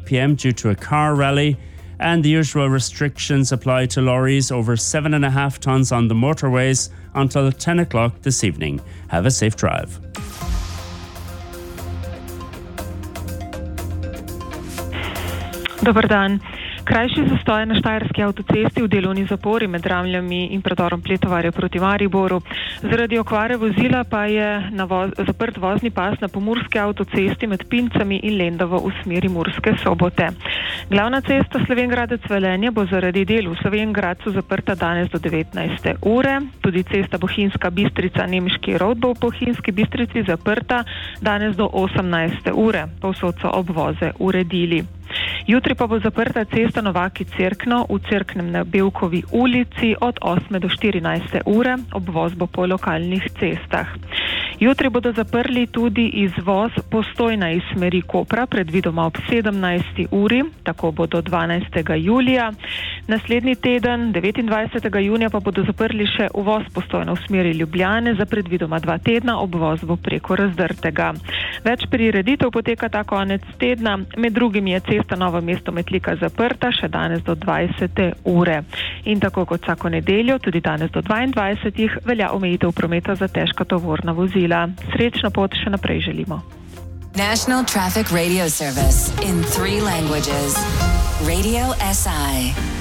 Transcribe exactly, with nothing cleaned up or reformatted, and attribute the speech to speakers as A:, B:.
A: p.m. due to a car rally, and the usual restrictions apply to lorries over seven and a half tonnes on the motorways until ten o'clock this evening. Have a safe drive.
B: Dobar dan. Krajši zastoj na Štajerski avtocesti v delovni zapori med Ramljami in predorom Pletovarja proti Mariboru. Zaradi okvare vozila pa je na voz, zaprt vozni pas na pomurski avtocesti med Pincami in Lendovo v smeri Murske Sobote. Glavna cesta Slovenj Gradec-Velenje bo zaradi del v Slovenj Gradcu zaprta danes do devetnajste ure. Tudi cesta Bohinjska Bistrica-Nemški Rod bo v Bohinjski Bistrici zaprta danes do osemnajste ure. Povsod so obvoze uredili. Jutri pa bo zaprta cesta Novaki-Cerkno v Cerknem na Bevkovi ulici od osme do štirinajste ure. Obvoz bo po lokalnih cestah. Jutri bodo zaprli tudi izvoz Postojna iz smeri Kopra, predvidoma ob sedemnajsti uri, tako bo do dvanajstega julija. Naslednji teden, devetindvajsetega junija, pa bodo zaprli še uvoz Postojna v smeri Ljubljane za predvidoma dva tedna, obvoz bo preko Razdrtega. Več prireditev poteka ta konec tedna, med drugim je cesta Novo mesto-Metlika zaprta še danes do dvajsete ure. In tako kot vsako nedeljo, tudi danes do dvaindvajsetih velja omejitev prometa za težka tovorna vozila. Srečno pot še naprej želimo.
C: National Traffic Radio Service in three languages. Radio S I.